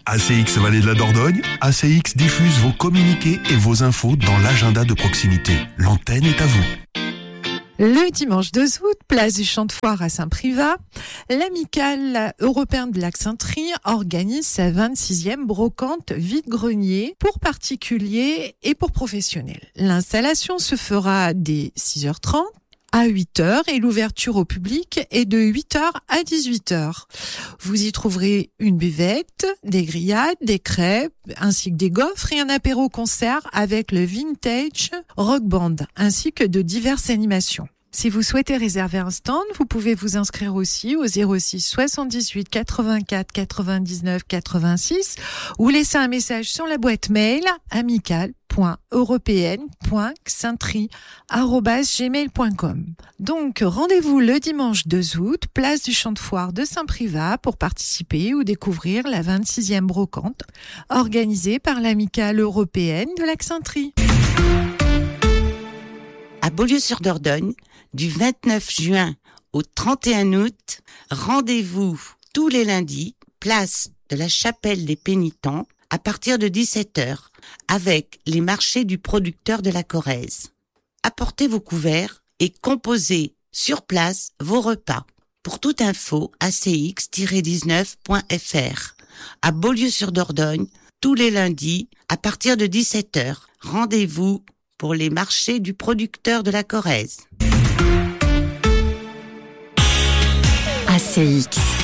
ACX Vallée de la Dordogne, ACX diffuse vos communiqués et vos infos dans l'agenda de proximité. L'antenne est à vous. Le dimanche 2 août, place du Champ de Foire à Saint-Privat, l'Amicale européen de Lac-Saint-Try organise sa 26e brocante vide-grenier pour particuliers et pour professionnels. L'installation se fera dès 6h30 à 8h et l'ouverture au public est de 8h à 18h. Vous y trouverez une buvette, des grillades, des crêpes, ainsi que des gaufres et un apéro-concert avec le Vintage Rock Band, ainsi que de diverses animations. Si vous souhaitez réserver un stand, vous pouvez vous inscrire aussi au 06 78 84 99 86 ou laisser un message sur la boîte mail amicale.européenne.saintry@gmail.com. Donc, rendez-vous le dimanche 2 août, place du Champ de Foire de Saint-Privat pour participer ou découvrir la 26e brocante organisée par l'Amicale européenne de Lac-Saint-Try. À Beaulieu-sur-Dordogne, du 29 juin au 31 août, rendez-vous tous les lundis, place de la Chapelle des Pénitents, à partir de 17h, avec les marchés du producteur de la Corrèze. Apportez vos couverts et composez sur place vos repas. Pour toute info, acx-19.fr. À Beaulieu-sur-Dordogne, tous les lundis, à partir de 17h, rendez-vous pour les marchés du producteur de la Corrèze. ACX.